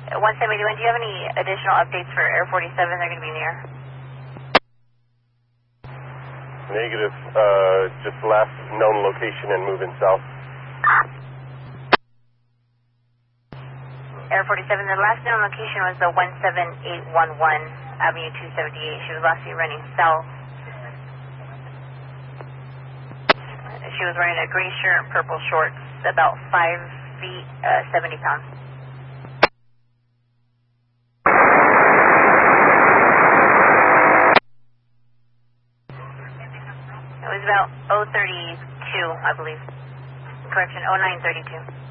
1781, do you have any additional updates for Air 47? They're going to be in the air. Negative. Just last known location and moving south. Air 47, the last known location was the 17811 Avenue 278. She was last seen running south. She was wearing a gray shirt and purple shorts, about 5 feet, 70 pounds. It was about 032, I believe. Correction, 0932.